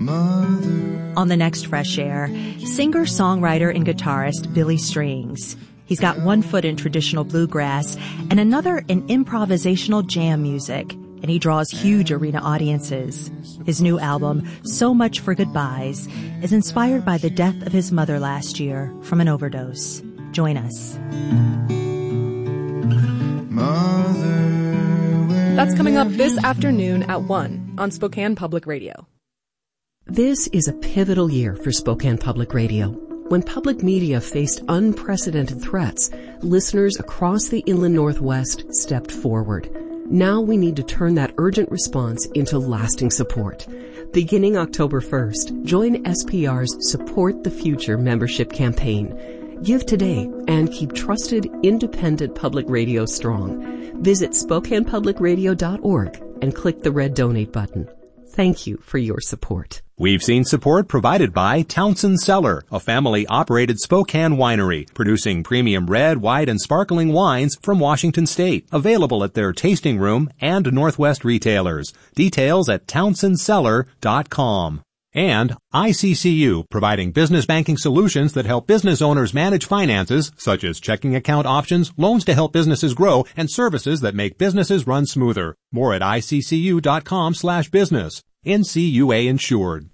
On the next Fresh Air, singer, songwriter, and guitarist Billy Strings. He's got one foot in traditional bluegrass and another in improvisational jam music, and he draws huge arena audiences. His new album, So Much for Goodbyes, is inspired by the death of his mother last year from an overdose. Join us. That's coming up this afternoon at 1 on Spokane Public Radio. This is a pivotal year for Spokane Public Radio. When public media faced unprecedented threats, listeners across the Inland Northwest stepped forward. Now we need to turn that urgent response into lasting support. Beginning October 1st, join SPR's Support the Future membership campaign. Give today and keep trusted, independent public radio strong. Visit SpokanePublicRadio.org and click the red donate button. Thank you for your support. We've seen support provided by Townsend Cellar, a family-operated Spokane winery, producing premium red, white, and sparkling wines from Washington State, available at their tasting room and Northwest retailers. Details at townsendcellar.com. And ICCU, providing business banking solutions that help business owners manage finances, such as checking account options, loans to help businesses grow, and services that make businesses run smoother. More at iccu.com/business. NCUA insured.